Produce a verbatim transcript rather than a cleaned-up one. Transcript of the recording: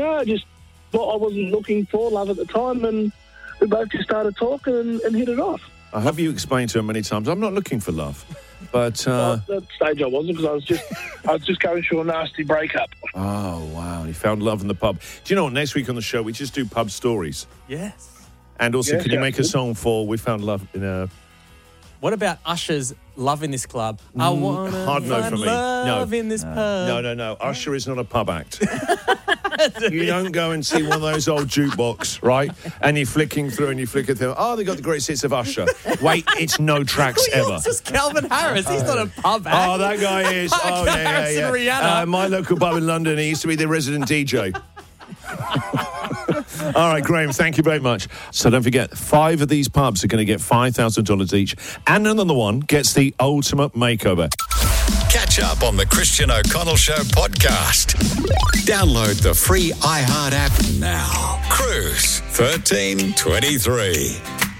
No, just what I wasn't looking for, love at the time, and we both just started talking and, and hit it off. I hope you explained to her many times, I'm not looking for love. But uh, well, at that stage I wasn't, because I was just I was just going through a nasty breakup. Oh, wow. You found love in the pub. Do you know what? Next week on the show, we just do pub stories. Yes. And also, Yes, can you yeah, make a good. song for We Found Love in a... What about Usher's Love in This Club? I want hard no find for me. love No. in this pub. No, no, no. Usher is not a pub act. You don't go and see one of those old jukebox, right? And you're flicking through and you're flicking through. Oh, they got the great hits of Usher. Wait, it's no tracks ever. It's just Calvin Harris. He's not a pub act. Oh, that guy is. Oh, yeah, yeah, Harris yeah. and Rihanna. Uh, my local pub in London, he used to be the resident D J. All right, Graham, thank you very much. So don't forget, five of these pubs are going to get five thousand dollars each, and another one gets the ultimate makeover. Catch up on the Christian O'Connell Show podcast. Download the free iHeart app now. Cruise thirteen twenty-three.